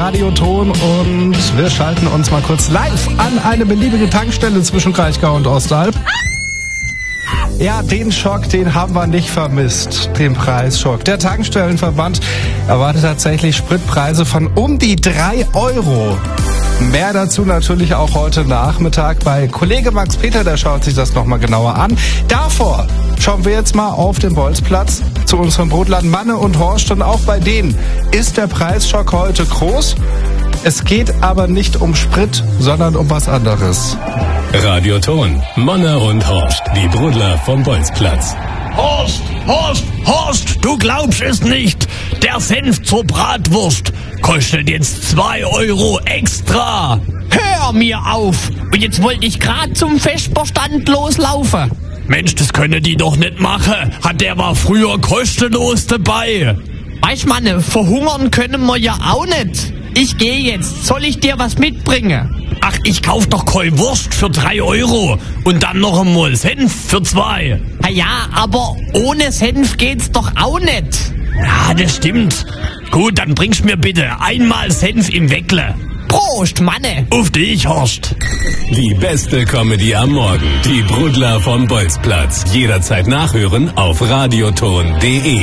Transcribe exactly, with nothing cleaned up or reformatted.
Radioton und wir schalten uns mal kurz live an eine beliebige Tankstelle zwischen Kraichgau und Ostalb. Ja, den Schock, den haben wir nicht vermisst, den Preisschock. Der Tankstellenverband erwartet tatsächlich Spritpreise von um die drei Euro. Mehr dazu natürlich auch heute Nachmittag bei Kollege Max Peter, der schaut sich das nochmal genauer an. Davor schauen wir jetzt mal auf den Bolzplatz zu unserem Brotladen Manne und Horst und auch bei denen ist der Preisschock heute groß. Es geht aber nicht um Sprit, sondern um was anderes. Radioton, Manne und Horst, die Brudler vom Bolzplatz. Horst, Horst, Horst, du glaubst es nicht. Der Senf zur Bratwurst kostet jetzt zwei Euro extra. Hör mir auf! Und jetzt wollte ich grad zum Vesperstand loslaufen. Mensch, das können die doch nicht machen. Hat der war früher kostenlos dabei. Weißt Mann, verhungern können wir ja auch nicht. Ich gehe jetzt. Soll ich dir was mitbringen? Ach, ich kauf doch keine Wurst für drei Euro und dann noch einmal Senf für zwei. Na ja, aber ohne Senf geht's doch auch nicht. Ja, das stimmt. Gut, dann bringst mir bitte einmal Senf im Weckle. Prost, Manne. Auf dich, Horst. Die beste Comedy am Morgen. Die Brudler vom Bolzplatz. Jederzeit nachhören auf radioton punkt de.